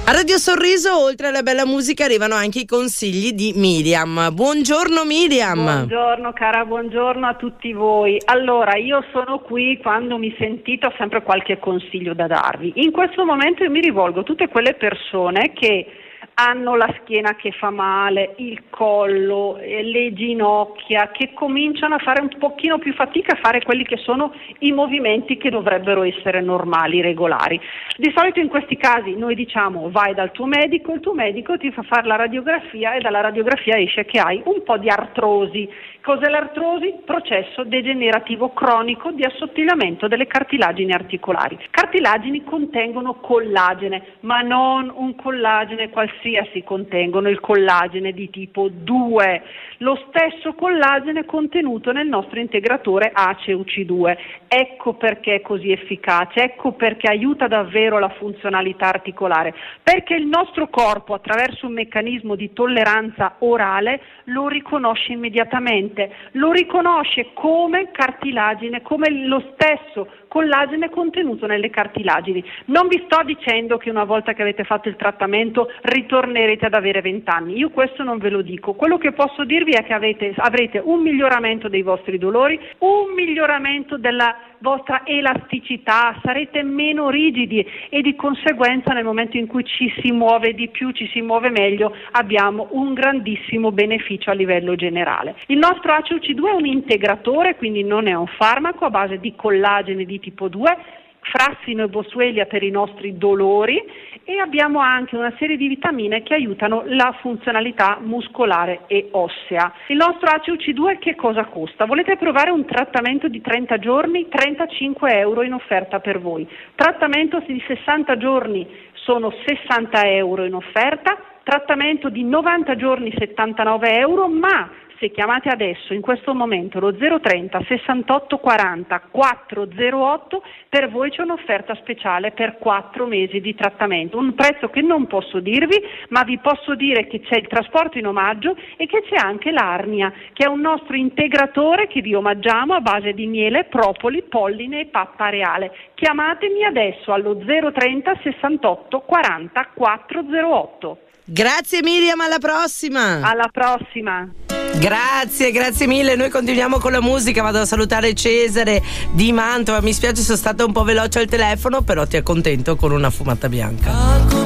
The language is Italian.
A Radio Sorriso, oltre alla bella musica, arrivano anche i consigli di Miriam. Buongiorno Miriam. Buongiorno cara, buongiorno a tutti voi. Allora, io sono qui, quando mi sentite ho sempre qualche consiglio da darvi. In questo momento io mi rivolgo a tutte quelle persone che hanno la schiena che fa male, il collo, le ginocchia, che cominciano a fare un pochino più fatica a fare quelli che sono i movimenti che dovrebbero essere normali, regolari. Di solito in questi casi noi diciamo vai dal tuo medico, il tuo medico ti fa fare la radiografia e dalla radiografia esce che hai un po' di artrosi. Cos'è l'artrosi? Processo degenerativo cronico di assottigliamento delle cartilagini articolari. Cartilagini contengono collagene, ma non un collagene qualsiasi, contengono il collagene di tipo 2, lo stesso collagene contenuto nel nostro integratore ACE-UC2. Ecco perché è così efficace, ecco perché aiuta davvero la funzionalità articolare, perché il nostro corpo attraverso un meccanismo di tolleranza orale lo riconosce immediatamente. Lo riconosce come cartilagine, come lo stesso collagene contenuto nelle cartilagini. Non vi sto dicendo che una volta che avete fatto il trattamento ritornerete ad avere 20 anni, io questo non ve lo dico. Quello che posso dirvi è che avrete un miglioramento dei vostri dolori, un miglioramento della vostra elasticità, sarete meno rigidi e di conseguenza nel momento in cui ci si muove di più, ci si muove meglio, abbiamo un grandissimo beneficio a livello generale. Il nostro ACE-UC2 è un integratore, quindi non è un farmaco, a base di collagene di tipo 2, frassino e boswellia per i nostri dolori, e abbiamo anche una serie di vitamine che aiutano la funzionalità muscolare e ossea. Il nostro ACE-UC2 che cosa costa? Volete provare un trattamento di 30 giorni? 35 euro in offerta per voi. Trattamento di 60 giorni sono 60 euro in offerta, trattamento di 90 giorni 79 euro, ma se chiamate adesso in questo momento lo 030 68 40 408, per voi c'è un'offerta speciale per 4 mesi di trattamento, un prezzo che non posso dirvi, ma vi posso dire che c'è il trasporto in omaggio e che c'è anche l'Arnia, che è un nostro integratore che vi omaggiamo a base di miele, propoli, polline e pappa reale. Chiamatemi adesso allo 030 68 40 408. Grazie Miriam, alla prossima. Alla prossima. Grazie mille. Noi continuiamo con la musica. Vado a salutare Cesare di Mantova. Mi spiace, sono stata un po' veloce al telefono, però ti accontento con una fumata bianca.